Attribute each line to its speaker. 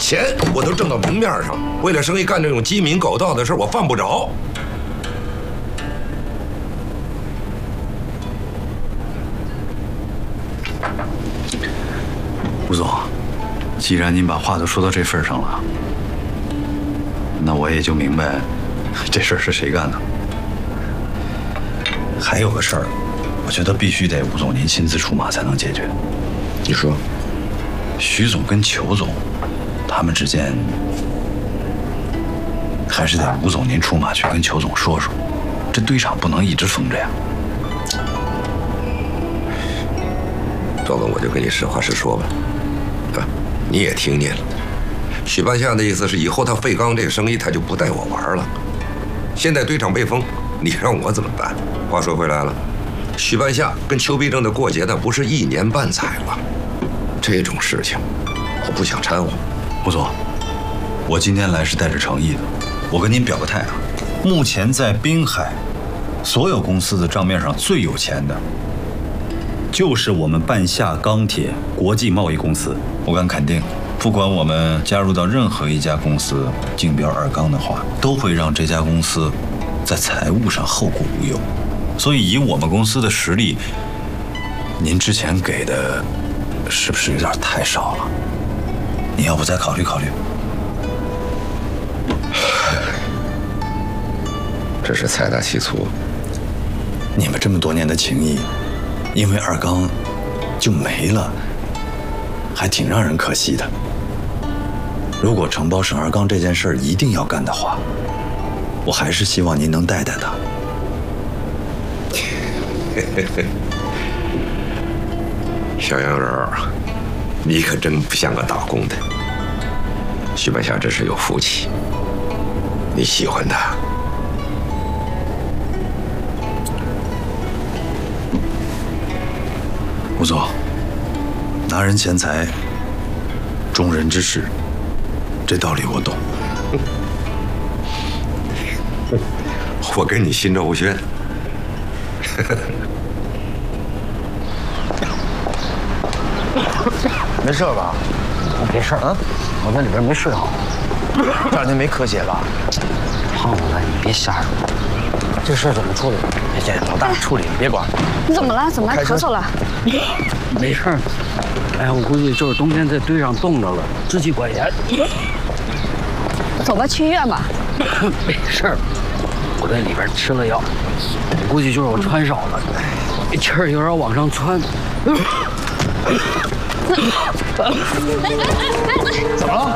Speaker 1: 钱我都挣到明面上，为了生意干这种鸡鸣狗盗的事，我犯不着。
Speaker 2: 吴总，既然您把话都说到这份上了，那我也就明白这事儿是谁干的。还有个事儿，我觉得必须得吴总您亲自出马才能解决。
Speaker 1: 你说，
Speaker 2: 徐总跟裘总他们之间，还是得吴总您出马去跟裘总说说，这堆场不能一直封着呀。
Speaker 1: 赵总，我就跟你实话实说吧，啊，你也听见了，许半夏的意思是以后他废钢这个生意他就不带我玩了。现在堆场被封，你让我怎么办？话说回来了，许半夏跟邱必正的过节，那不是1年半载了，这种事情我不想掺和。
Speaker 2: 吴总，我今天来是带着诚意的，我跟您表个态啊，目前在滨海所有公司的账面上最有钱的，就是我们半夏钢铁国际贸易公司。我敢肯定，不管我们加入到任何一家公司竞标二钢的话，都会让这家公司在财务上后顾无忧。所以以我们公司的实力，您之前给的是不是有点太少了？你要不再考虑考虑？
Speaker 1: 这是财大气粗。
Speaker 2: 你们这么多年的情谊，因为二钢就没了，还挺让人可惜的。如果承包省二钢这件事儿一定要干的话，我还是希望您能带带他。
Speaker 1: 小杨人，你可真不像个打工的。许半夏真是有福气，你喜欢他。
Speaker 2: 吴总，拿人钱财，忠人之事，这道理我懂。
Speaker 1: 我跟你心照不宣。
Speaker 3: 没事吧？
Speaker 4: 我没事啊，我在里边没睡好。
Speaker 3: 让您没咳血吧？
Speaker 4: 胖子，你别瞎说。这事怎么处理？
Speaker 3: 这老大处理，你别管。
Speaker 5: 你怎么了？怎么还咳嗽了？
Speaker 4: 没事。哎呀，我估计就是冬天在堆上冻着了，支气管炎。
Speaker 5: 走吧，去医院吧。
Speaker 4: 没事，我在里边吃了药，我估计就是我穿少了，气儿有点往上窜。
Speaker 3: 怎么了？